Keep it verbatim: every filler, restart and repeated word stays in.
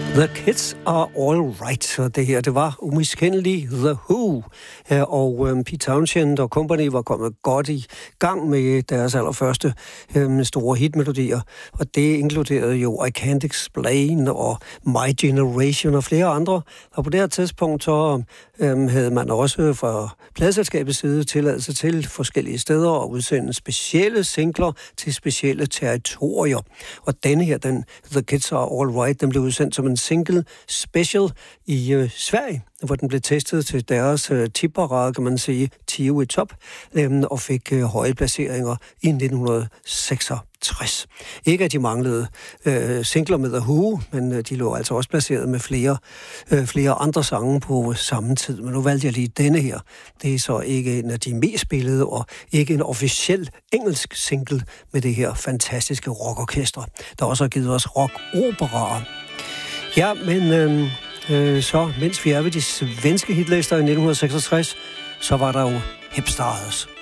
The Kids Are All Right. Og det her, det var umiskendeligt The Who. Og øhm, Pete Townshend og company var kommet godt i gang med deres allerførste øhm, store hitmelodier. Og det inkluderede jo I Can't Explain og My Generation og flere andre. Og på det her tidspunkt så øhm, havde man også fra pladeselskabets side tilladelse til forskellige steder at udsende specielle singler til specielle territorier. Og denne her, den The Kids Are All Right, den blev udsendt som en single special i øh, Sverige, hvor den blev testet til deres øh, tipparade, kan man sige, Tio i top, øh, og fik øh, høje placeringer i nitten seksogtres. Ikke at de manglede øh, singler med The Who, men øh, de lå altså også placeret med flere, øh, flere andre sange på samme tid. Men nu valgte jeg lige denne her. Det er så ikke en af de mest spillede, og ikke en officiel engelsk single med det her fantastiske rockorkester, der også har givet os rock-operaer. Ja, men øh, øh, så mens vi er ved de svenske hitlister i nitten seksogtres, så var der jo Hipstars.